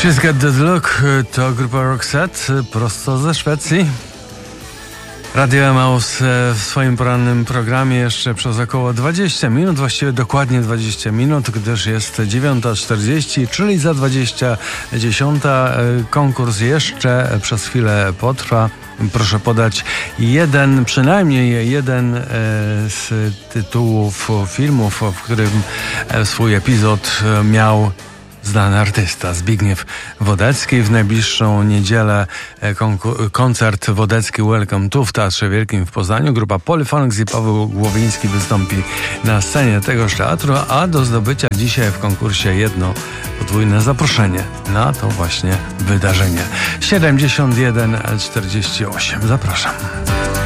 She's Got That Look to grupa Roxette prosto ze Szwecji. Radio Emaus w swoim porannym programie jeszcze przez około 20 minut, właściwie dokładnie 20 minut, gdyż jest 9:40, czyli za 20:10. Konkurs jeszcze przez chwilę potrwa. Proszę podać przynajmniej jeden z tytułów filmów, w którym swój epizod miał znany artysta Zbigniew Wodecki. W najbliższą niedzielę koncert Wodecki Welcome to w Teatrze Wielkim w Poznaniu. Grupa Polyphonics i Paweł Głowiński wystąpi na scenie tegoż teatru, a do zdobycia dzisiaj w konkursie jedno podwójne zaproszenie na to właśnie wydarzenie. 71:48. Zapraszam.